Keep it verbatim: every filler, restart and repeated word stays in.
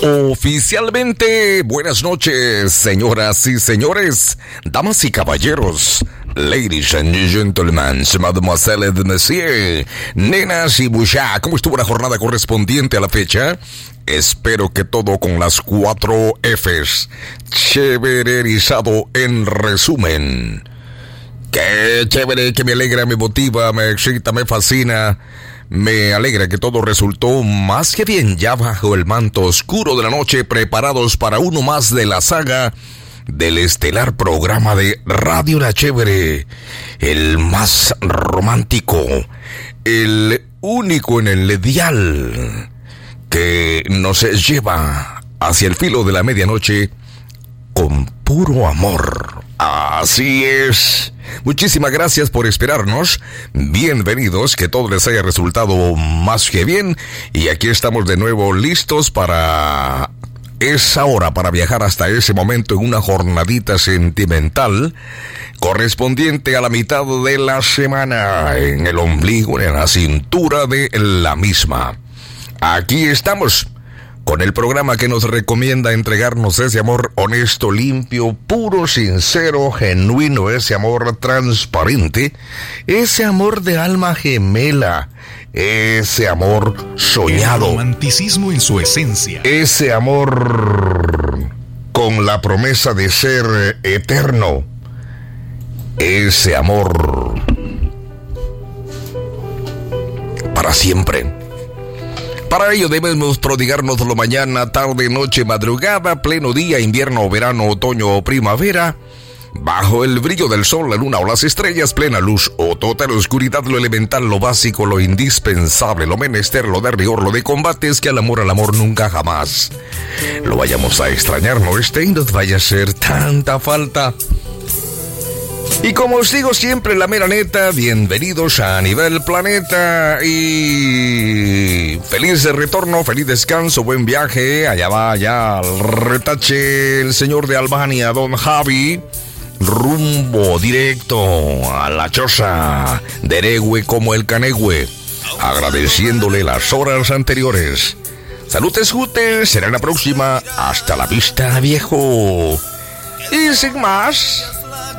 Oficialmente, buenas noches, señoras y señores, damas y caballeros, ladies and gentlemen, mademoiselles et messieurs, nenas y buchas. ¿Cómo estuvo la jornada correspondiente a la fecha? Espero que todo con las cuatro Fs, chévererizado en resumen. Qué chévere, que me alegra, me motiva, me excita, me fascina. Me alegra que todo resultó más que bien, ya bajo el manto oscuro de la noche, preparados para uno más de la saga del estelar programa de Radio La Chévere, el más romántico, el único en el dial que nos lleva hacia el filo de la medianoche con puro amor. Así es. Muchísimas gracias por esperarnos. Bienvenidos, que todo les haya resultado más que bien. Y aquí estamos de nuevo listos para esa hora, para viajar hasta ese momento en una jornadita sentimental correspondiente a la mitad de la semana, en el ombligo, en la cintura de la misma. Aquí estamos, con el programa que nos recomienda entregarnos ese amor honesto, limpio, puro, sincero, genuino, ese amor transparente, ese amor de alma gemela, ese amor soñado. El romanticismo en su esencia. Ese amor con la promesa de ser eterno. Ese amor para siempre. Para ello debemos prodigárnoslo mañana, tarde, noche, madrugada, pleno día, invierno, verano, otoño o primavera, bajo el brillo del sol, la luna o las estrellas, plena luz o total oscuridad. Lo elemental, lo básico, lo indispensable, lo menester, lo de rigor, lo de combate, es que al amor, al amor nunca jamás lo vayamos a extrañar, no esté y nos vaya a hacer tanta falta. Y como os digo siempre, la mera neta, bienvenidos a Nivel Planeta y feliz retorno, feliz descanso, buen viaje. Allá va, allá al retache el señor de Albania, don Javi, rumbo directo a la choza de Eregüe como el Canegüe, agradeciéndole las horas anteriores. Salutes, jutes, será la próxima. Hasta la vista, viejo. Y sin más,